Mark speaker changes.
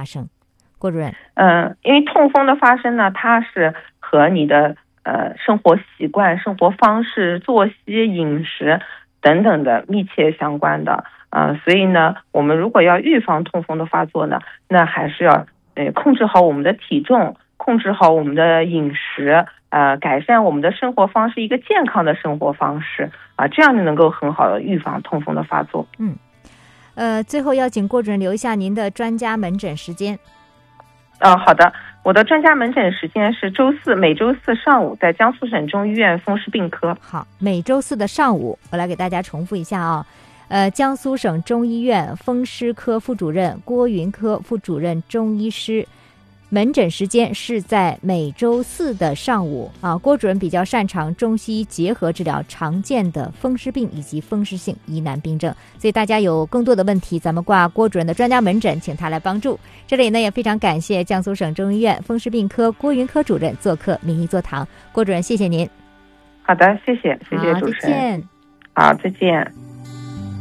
Speaker 1: 发生？郭主任。
Speaker 2: 因为痛风的发生呢，它是和你的生活习惯、生活方式、作息、饮食等等的密切相关的。所以呢，我们如果要预防痛风的发作呢，那还是要控制好我们的体重，控制好我们的饮食，改善我们的生活方式，一个健康的生活方式这样就能够很好的预防痛风的发作。
Speaker 1: 最后要请郭主任留下您的专家门诊时间。
Speaker 2: 好的，我的专家门诊时间是每周四上午，在江苏省中医院风湿病科。
Speaker 1: 好，每周四的上午，我来给大家重复一下啊。江苏省中医院风湿科副主任郭云科副主任中医师，门诊时间是在每周四的上午郭主任比较擅长中西医结合治疗常见的风湿病以及风湿性疑难病症，所以大家有更多的问题，咱们挂郭主任的专家门诊，请他来帮助。这里呢也非常感谢江苏省中医院风湿病科郭云科主任做客名医座堂。郭主任，谢谢您。
Speaker 2: 好的，谢谢主持人。
Speaker 1: 再见。
Speaker 2: 好，再见。